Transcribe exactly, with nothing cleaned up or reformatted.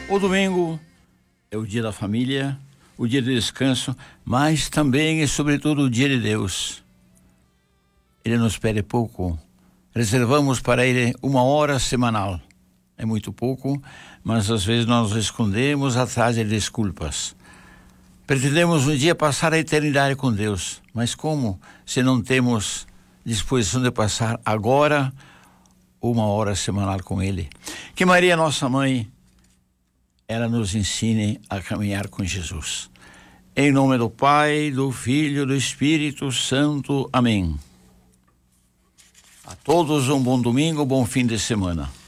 O domingo é o dia da família, o dia de descanso, mas também e sobretudo o dia de Deus. Ele nos pede pouco. Reservamos para ele uma hora semanal. É muito pouco, mas às vezes nós nos escondemos atrás de desculpas. Pretendemos um dia passar a eternidade com Deus, mas como se não temos disposição de passar agora uma hora semanal com Ele? Que Maria, nossa mãe, ela nos ensine a caminhar com Jesus. Em nome do Pai, do Filho e do Espírito Santo. Amém. A todos um bom domingo, bom fim de semana.